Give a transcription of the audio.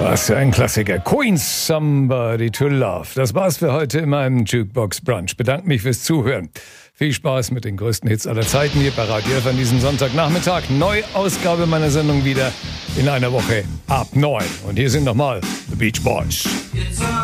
Was für ein Klassiker. Queen's Somebody to Love. Das war's für heute in meinem Jukebox Brunch. Bedanke mich fürs Zuhören. Viel Spaß mit den größten Hits aller Zeiten hier bei Radio F an diesem Sonntagnachmittag. Neuausgabe meiner Sendung wieder in einer Woche ab 9. Und hier sind nochmal The Beach Boys.